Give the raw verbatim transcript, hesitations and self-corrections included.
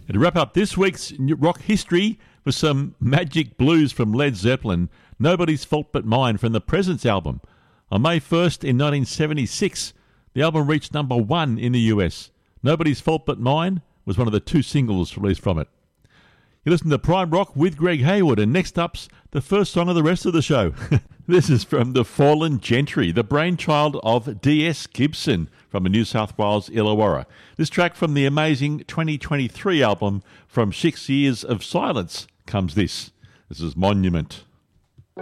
And to wrap up this week's rock history with some magic blues from Led Zeppelin, Nobody's Fault But Mine from the Presence album. On May first in nineteen seventy-six, the album reached number one in the U S. Nobody's Fault But Mine was one of the two singles released from it. You listen to Prime Rock with Greg Hayward, and next up's the first song of the rest of the show. This is from The Fallen Gentry, the brainchild of D S Gibson from the New South Wales Illawarra. This track from the amazing twenty twenty-three album From Six Years of Silence comes this. This is Monument.